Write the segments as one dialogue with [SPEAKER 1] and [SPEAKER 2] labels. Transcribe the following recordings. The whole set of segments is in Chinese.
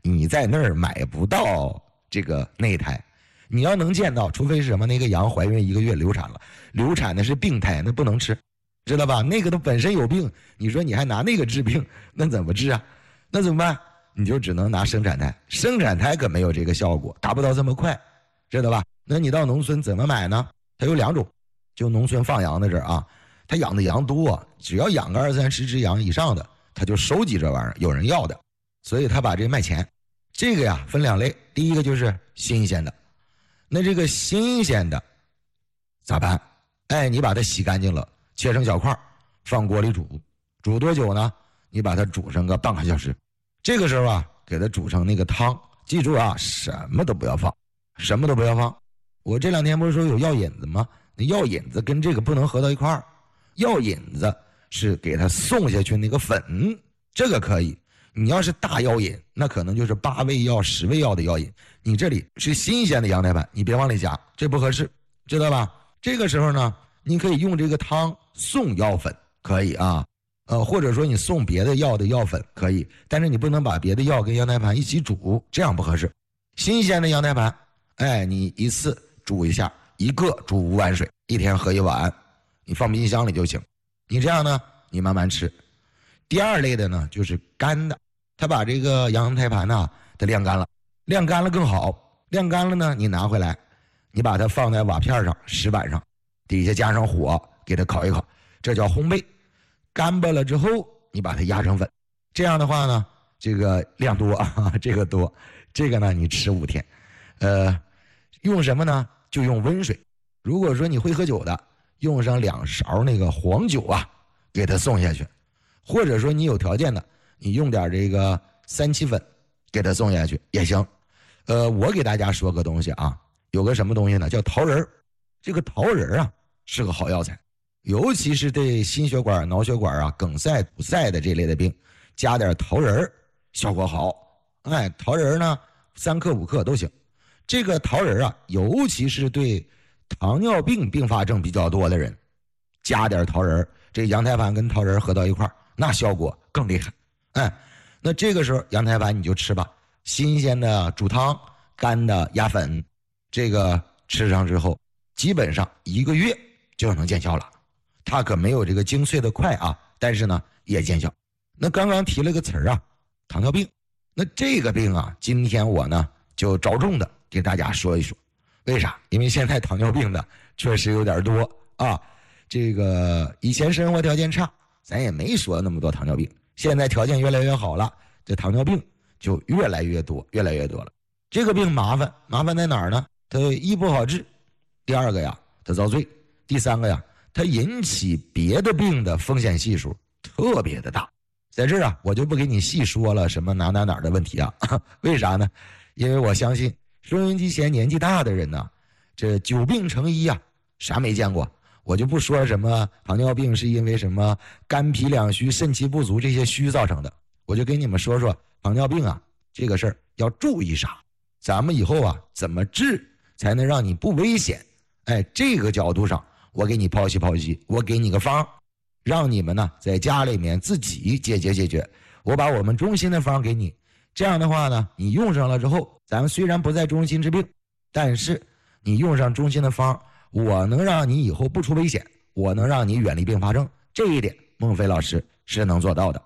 [SPEAKER 1] 你在那儿买不到这个内胎。你要能见到，除非是什么那个羊怀孕1个月流产了，流产的是病胎，那不能吃，知道吧？那个它本身有病，你说你还拿那个治病，那怎么治啊？那怎么办？你就只能拿生产胎，生产胎可没有这个效果，达不到这么快，知道吧？那你到农村怎么买呢？它有2种，就农村放羊的这儿啊，他养的羊多，只要养个20-30只羊以上的，他就收集这玩意儿，有人要的，所以他把这个卖钱。这个呀分2类，第一个就是新鲜的，那这个新鲜的咋办？你把它洗干净了，切成小块，放锅里煮，煮多久呢？你把它煮上个半个小时，这个时候啊，给它煮成那个汤，记住啊，什么都不要放，什么都不要放。我这2天不是说有药引子吗？那药引子跟这个不能合到一块儿，药引子是给它送下去那个粉，这个可以。你要是大药引，那可能就是8味药、10味药的药引，你这里是新鲜的羊胎盘，你别往里加，这不合适，知道吧？这个时候呢，你可以用这个汤送药粉，可以啊，或者说你送别的药的药粉可以，但是你不能把别的药跟羊胎盘一起煮，这样不合适。新鲜的羊胎盘，你一次煮一下，1个煮5碗水，1天喝1碗，你放冰箱里就行。你这样呢，你慢慢吃。第2类的呢，就是干的，他把这个羊胎盘呢，它晾干了，晾干了更好，晾干了呢，你拿回来，你把它放在瓦片上、石板上，底下加上火，给它烤一烤，这叫烘焙。干巴了之后，你把它压成粉，这样的话呢，这个量多啊，这个多，这个呢你吃5天，用什么呢？就用温水。如果说你会喝酒的，用上2勺那个黄酒啊，给它送下去。或者说你有条件的，你用点这个3七粉给它送下去也行。我给大家说个东西啊，有个什么东西呢？叫桃仁。这个桃仁啊是个好药材，尤其是对心血管、脑血管啊、梗塞、堵塞的这类的病，加点桃仁效果好。桃仁呢3克5克都行。这个桃仁啊，尤其是对糖尿病并发症比较多的人，加点桃仁，这羊胎盘跟桃仁合到一块儿，那效果更厉害。那这个时候羊胎盘你就吃吧，新鲜的煮汤，干的压粉，这个吃上之后，基本上1个月就能见效了。它可没有这个精粹的快啊，但是呢也见效。那刚刚提了个词儿啊，糖尿病。那这个病啊，今天我呢就着重的给大家说一说。为啥？因为现在糖尿病的确实有点多啊。这个以前生活条件差，咱也没说那么多糖尿病，现在条件越来越好了，这糖尿病就越来越多了。这个病麻烦在哪儿呢？它一不好治，第2个呀它遭罪，第3个呀它引起别的病的风险系数特别的大。在这儿啊，我就不给你细说了什么哪儿的问题啊。为啥呢？因为我相信收音机前年纪大的人呢，这久病成医啊，啥没见过。我就不说什么糖尿病是因为什么肝脾两虚、肾气不足这些虚造成的，我就跟你们说说糖尿病啊这个事儿要注意啥，咱们以后啊怎么治才能让你不危险。这个角度上我给你剖析，我给你个方，让你们呢在家里面自己解决。我把我们中心的方给你，这样的话呢，你用上了之后，咱们虽然不在中心治病，但是你用上中心的方，我能让你以后不出危险，我能让你远离并发症，这一点孟非老师是能做到的。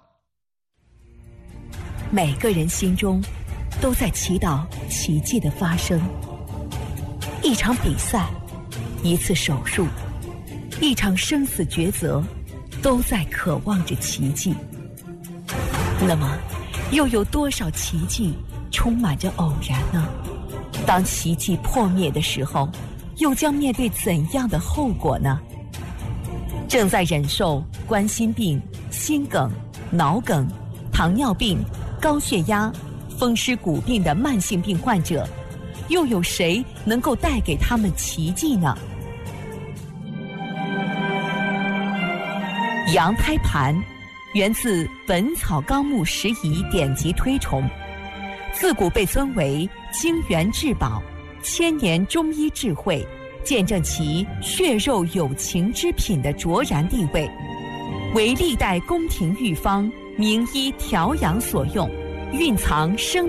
[SPEAKER 2] 每个人心中都在祈祷奇迹的发生。一场比赛，一次手术，一场生死抉择，都在渴望着奇迹。那么又有多少奇迹充满着偶然呢？当奇迹破灭的时候，又将面对怎样的后果呢？正在忍受冠心病、心梗、脑梗、糖尿病、高血压、风湿骨病的慢性病患者，又有谁能够带给他们奇迹呢？羊胎盘源自《本草纲目拾遗》典籍推崇，自古被尊为精元至宝、千年中医智慧，见证其血肉有情之品的卓然地位，为历代宫廷御方名医调养所用，蕴藏生